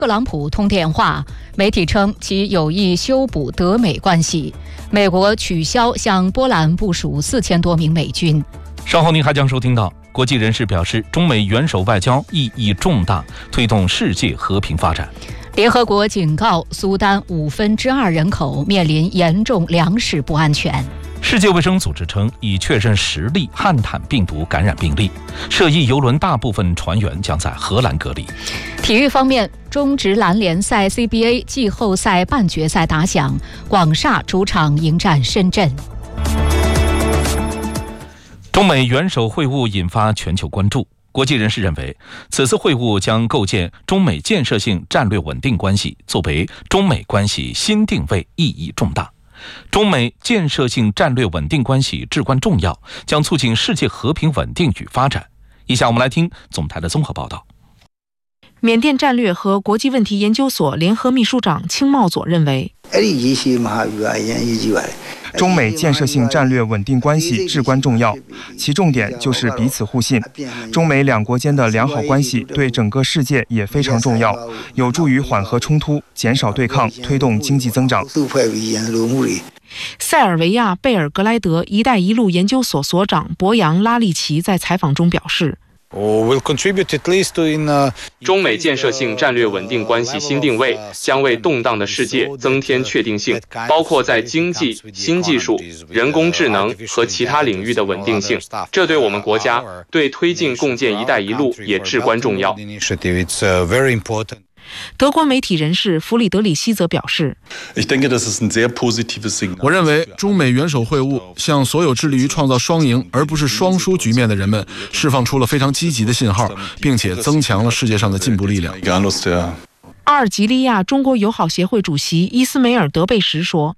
特朗普通电话，媒体称其有意修补德美关系。美国取消向波兰部署4000多名美军。 稍后您还将收听到，国际人士表示，中美元首外交意义重大，推动世界和平发展。 联合国警告，苏丹2%人口面临严重粮食不安全。 世界卫生组织称，已确认10例汉坦病毒感染病例，涉疫邮轮大部分船员将在荷兰隔离。 体育方面，中职篮联赛 CBA 季后赛半决赛打响，广厦主场迎战深圳。 中美元首会晤引发全球关注。国际人士认为，此次会晤将构建中美建设性战略稳定关系，作为中美关系新定位，意义重大。中美建设性战略稳定关系至关重要，将促进世界和平稳定与发展。以下我们来听总台的综合报道。 缅甸战略和国际问题研究所联合秘书长青茂佐认为， 中美建设性战略稳定关系至关重要，其重点就是彼此互信。中美两国间的良好关系对整个世界也非常重要，有助于缓和冲突、减少对抗、推动经济增长。 塞尔维亚贝尔格莱德“一带一路”研究所所长博扬拉利奇在采访中表示， 中美建设性战略稳定关系新定位将为动荡的世界增添确定性，包括在经济、新技术、人工智能和其他领域的稳定性。这对我们国家对推进共建“一带一路”也至关重要。 德国媒体人士弗里德里希则表示， 我认为中美元首会晤向所有致力于创造双赢而不是双输局面的人们释放出了非常积极的信号，并且增强了世界上的进步力量。 阿尔及利亚中国友好协会主席伊斯梅尔德贝什说，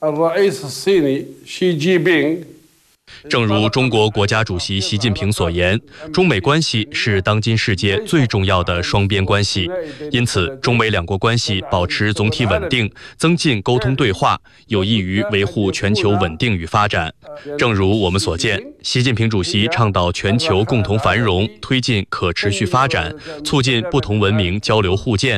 正如中国国家主席习近平所言，中美关系是当今世界最重要的双边关系，因此中美两国关系保持总体稳定，增进沟通对话，有益于维护全球稳定与发展。正如我们所见，习近平主席倡导全球共同繁荣，推进可持续发展，促进不同文明交流互鉴。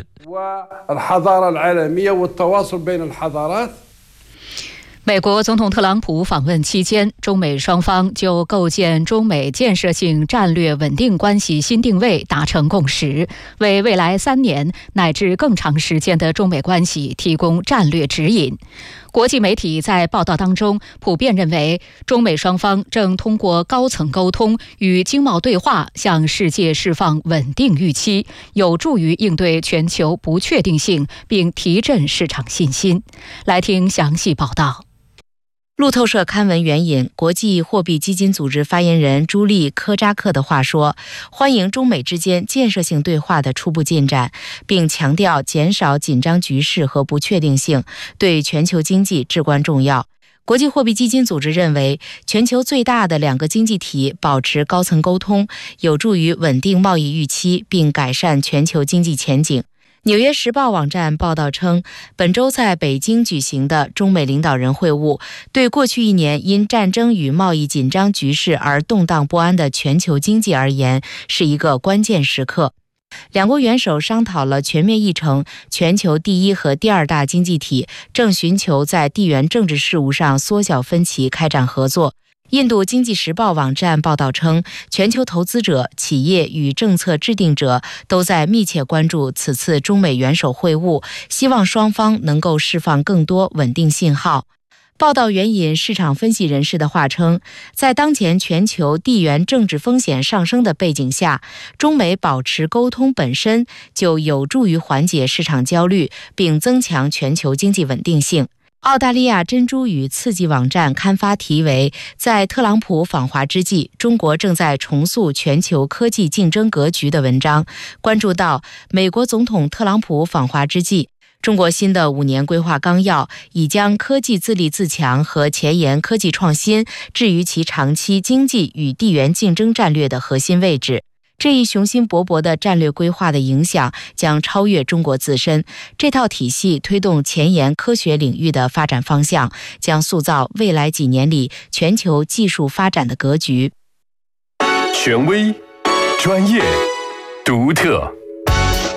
美国总统特朗普访问期间，中美双方就构建中美建设性战略稳定关系新定位达成共识，为未来3年乃至更长时间的中美关系提供战略指引。国际媒体在报道当中普遍认为，中美双方正通过高层沟通与经贸对话向世界释放稳定预期，有助于应对全球不确定性，并提振市场信心。来听详细报道。 路透社刊文援引国际货币基金组织发言人朱莉·科扎克的话说，欢迎中美之间建设性对话的初步进展，并强调减少紧张局势和不确定性对全球经济至关重要。国际货币基金组织认为，全球最大的2个经济体保持高层沟通，有助于稳定贸易预期，并改善全球经济前景。纽约时报网站报道称，本周在北京举行的中美领导人会晤，对过去1年因战争与贸易紧张局势而动荡不安的全球经济而言，是一个关键时刻。2国元首商讨了全面议程，全球第1和第2大经济体正寻求在地缘政治事务上缩小分歧，开展合作。印度经济时报网站报道称，全球投资者、企业与政策制定者都在密切关注此次中美元首会晤，希望双方能够释放更多稳定信号。报道援引市场分析人士的话称，在当前全球地缘政治风险上升的背景下，中美保持沟通本身就有助于缓解市场焦虑，并增强全球经济稳定性。澳大利亚珍珠与刺激网站刊发题为“在特朗普访华之际，中国正在重塑全球科技竞争格局”的文章，关注到美国总统特朗普访华之际，中国新的5年规划纲要已将科技自立自强和前沿科技创新置于其长期经济与地缘竞争战略的核心位置。这一雄心勃勃的战略规划的影响将超越中国自身，这套体系推动前沿科学领域的发展方向，将塑造未来几年里全球技术发展的格局。 权威、专业、独特，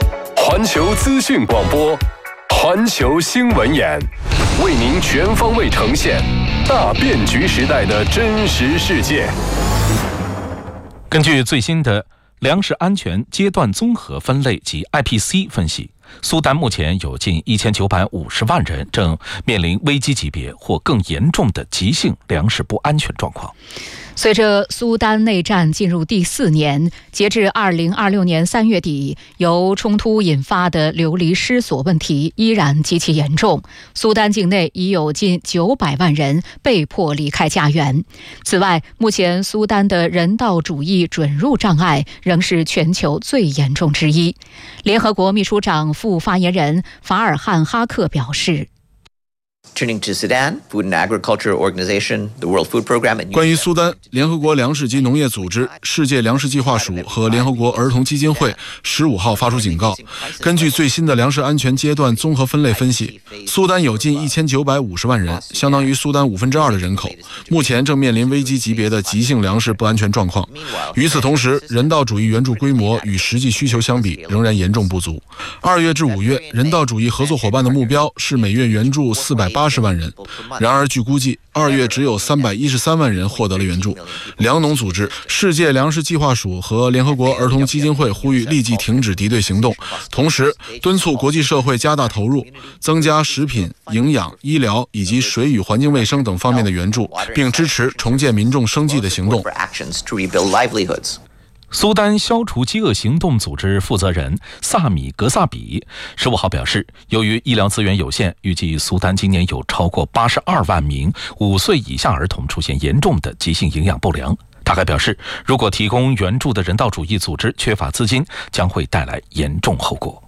环球资讯广播，环球新闻眼，为您全方位呈现大变局时代的真实世界。 根据最新的粮食安全阶段综合分类及 IPC 分析，苏丹目前有近1950万人正面临危机级别或更严重的急性粮食不安全状况。 随着苏丹内战进入第4年，截至2026年3月底，由冲突引发的流离失所问题依然极其严重。苏丹境内已有近900万人被迫离开家园。此外，目前苏丹的人道主义准入障碍仍是全球最严重之一。联合国秘书长副发言人法尔汉哈克表示， 关于苏丹，联合国粮食及农业组织、世界粮食计划署和联合国儿童基金会15号发出警告。根据最新的粮食安全阶段综合分类分析，苏丹有近1950万人，相当于苏丹2%的人口，目前正面临危机级别的急性粮食不安全状况。与此同时，人道主义援助规模与实际需求相比仍然严重不足。2月至5月，人道主义合作伙伴的目标是每月援助480万人，然而据估计，2月只有313万人获得了援助。粮农组织、世界粮食计划署和联合国儿童基金会呼吁立即停止敌对行动，同时敦促国际社会加大投入，增加食品、营养、医疗以及水与环境卫生等方面的援助，并支持重建民众生计的行动。 苏丹消除饥饿行动组织负责人萨米格萨比15号表示，由于医疗资源有限，预计苏丹今年有超过82万名5岁以下儿童出现严重的急性营养不良。他还表示，如果提供援助的人道主义组织缺乏资金，将会带来严重后果。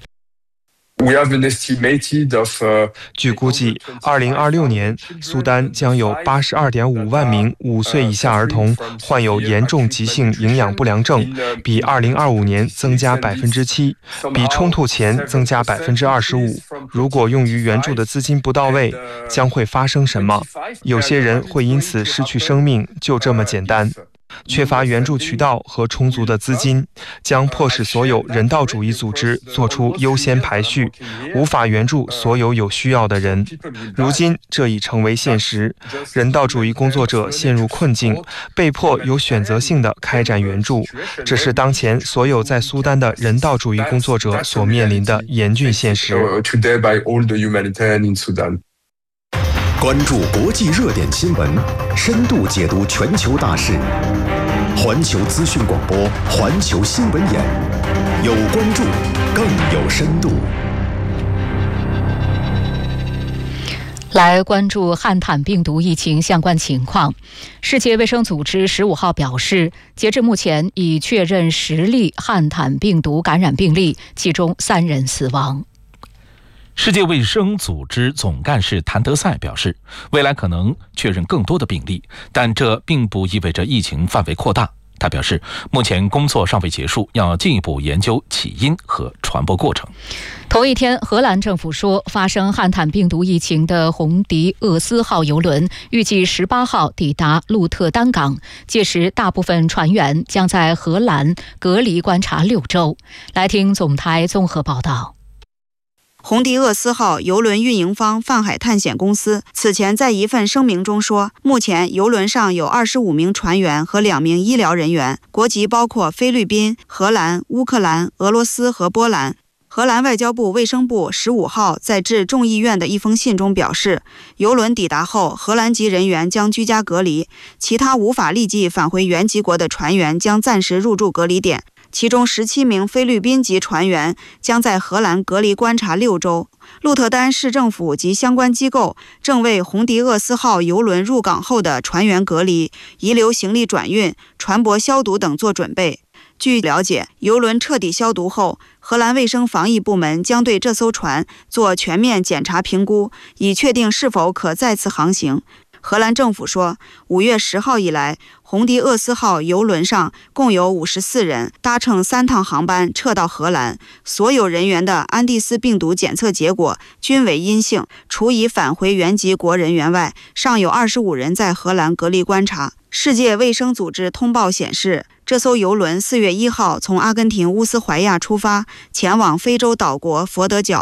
据估计，2026年苏丹将有82.5万名5岁以下儿童患有严重急性营养不良症，比2025年增加7%，比冲突前增加25%。如果用于援助的资金不到位，将会发生什么？有些人会因此失去生命，就这么简单。缺乏援助渠道和充足的资金，将迫使所有人道主义组织做出优先排序，无法援助所有有需要的人。如今，这已成为现实，人道主义工作者陷入困境，被迫有选择性地开展援助，这是当前所有在苏丹的人道主义工作者所面临的严峻现实。 关注国际热点新闻，深度解读全球大事。环球资讯广播，环球新闻眼，有关注，更有深度。 来关注汉坦病毒疫情相关情况。世界卫生组织15号表示，截至目前已确认10例汉坦病毒感染病例，其中3人死亡。 世界卫生组织总干事谭德赛表示，未来可能确认更多的病例，但这并不意味着疫情范围扩大。他表示，目前工作尚未结束，要进一步研究起因和传播过程。 同一天，荷兰政府说，发生汉坦病毒疫情的红迪厄斯号邮轮预计18号抵达鹿特丹港，届时大部分船员将在荷兰隔离观察6周。来听总台综合报道。 红迪厄斯号邮轮运营方泛海探险公司此前在一份声明中说，目前邮轮上有25名船员和2名医疗人员，国籍包括菲律宾、荷兰、乌克兰、俄罗斯和波兰。荷兰外交部卫生部15号在致众议院的一封信中表示，邮轮抵达后，荷兰籍人员将居家隔离，其他无法立即返回原籍国的船员将暂时入住隔离点。其中17名菲律宾籍船员将在荷兰隔离观察6周。鹿特丹市政府及相关机构正为红迪厄斯号邮轮入港后的船员隔离、遗留行李转运、船舶消毒等做准备。据了解，邮轮彻底消毒后，荷兰卫生防疫部门将对这艘船做全面检查评估，以确定是否可再次航行。 荷兰政府说，5月10号以来，红迪厄斯号邮轮上共有54人搭乘3趟航班撤到荷兰，所有人员的安第斯病毒检测结果均为阴性，除已返回原籍国人员外，尚有25人在荷兰隔离观察。世界卫生组织通报显示，这艘邮轮4月1号从阿根廷乌斯怀亚出发，前往非洲岛国佛得角。